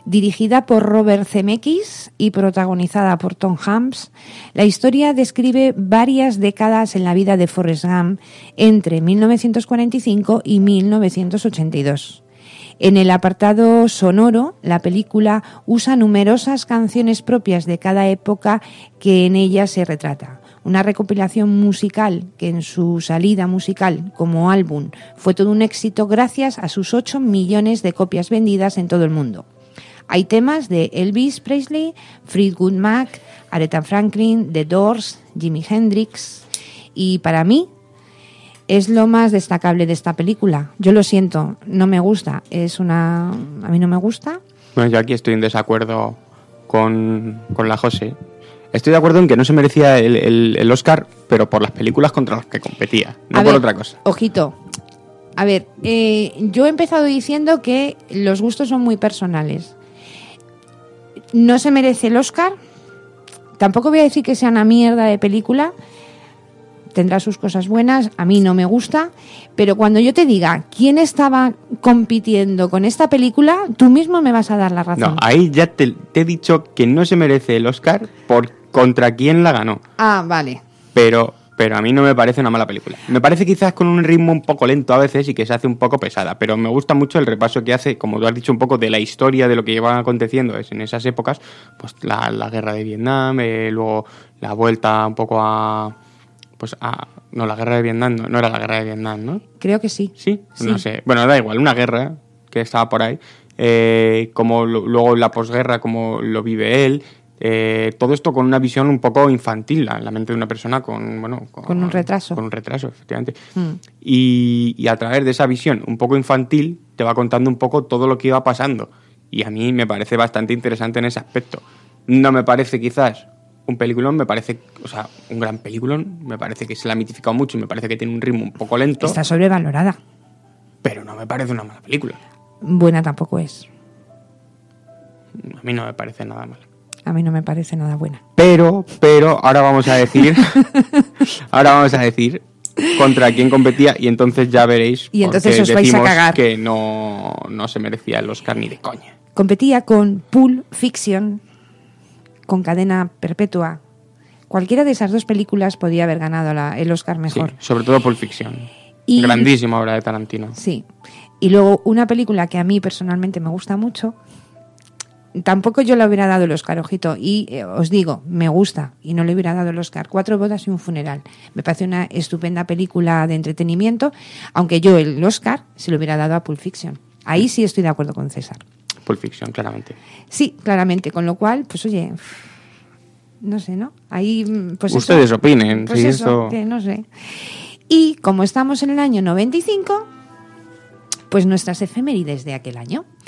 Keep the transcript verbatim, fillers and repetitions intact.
Dirigida por Robert Zemeckis y protagonizada por Tom Hanks, la historia describe varias décadas en la vida de Forrest Gump entre mil novecientos cuarenta y cinco y mil novecientos ochenta y dos. En el apartado sonoro, la película usa numerosas canciones propias de cada época que en ella se retrata. Una recopilación musical que en su salida musical como álbum fue todo un éxito gracias a sus ocho millones de copias vendidas en todo el mundo. Hay temas de Elvis Presley, Fleetwood Mac, Aretha Franklin, The Doors, Jimi Hendrix y para mí es lo más destacable de esta película. Yo lo siento, no me gusta, es una... a mí no me gusta. Bueno, yo aquí estoy en desacuerdo con, con la José. Estoy de acuerdo en que no se merecía el, el, el Oscar, pero por las películas contra las que competía, no a por ver, otra cosa. Ojito. A ver, eh, yo he empezado diciendo que los gustos son muy personales. No se merece el Oscar. Tampoco voy a decir que sea una mierda de película. Tendrá sus cosas buenas. A mí no me gusta. Pero cuando yo te diga quién estaba compitiendo con esta película, tú mismo me vas a dar la razón. No, ahí ya te, te he dicho que no se merece el Oscar por contra quién la ganó. Ah, vale. Pero, pero a mí no me parece una mala película. Me parece quizás con un ritmo un poco lento a veces y que se hace un poco pesada. Pero me gusta mucho el repaso que hace, como tú has dicho, un poco de la historia de lo que lleva aconteciendo en esas épocas. Pues la, la guerra de Vietnam, eh, luego la vuelta un poco a... Pues a... No, la guerra de Vietnam, no, no era la guerra de Vietnam, ¿no? Creo que sí. ¿Sí? Sí. No sé. Bueno, da igual, una guerra que estaba por ahí. Eh, como lo, luego la posguerra, como lo vive él. Eh, todo esto con una visión un poco infantil en la mente de una persona con, bueno, con, con un retraso. Con un retraso, efectivamente. Mm. Y, y a través de esa visión un poco infantil te va contando un poco todo lo que iba pasando. Y a mí me parece bastante interesante en ese aspecto. No me parece quizás un peliculón, me parece, o sea, un gran peliculón, me parece que se la ha mitificado mucho y me parece que tiene un ritmo un poco lento. Está sobrevalorada. Pero no me parece una mala película. Buena tampoco es. A mí no me parece nada mala. A mí no me parece nada buena. Pero, pero, ahora vamos a decir, ahora vamos a decir contra quién competía y entonces ya veréis y entonces os decimos vais a cagar. Que no, no se merecía el Oscar ni de coña. Competía con Pulp Fiction, con Cadena Perpetua. Cualquiera de esas dos películas podía haber ganado la, el Oscar mejor. Sí, sobre todo Pulp Fiction. Y, grandísima obra de Tarantino. Sí. Y luego una película que a mí personalmente me gusta mucho, tampoco yo le hubiera dado el Oscar, ojito, y eh, os digo, me gusta y no le hubiera dado el Oscar. Cuatro bodas y un funeral. Me parece una estupenda película de entretenimiento, aunque yo el Oscar se lo hubiera dado a Pulp Fiction. Ahí sí estoy de acuerdo con César. Pulp Fiction, claramente. Sí, claramente, con lo cual, pues oye, no sé, ¿no? Ahí, pues ustedes eso, opinen, pues sí, eso, eso... que no sé. Y como estamos en el año noventa y cinco, pues nuestras efemérides de aquel año.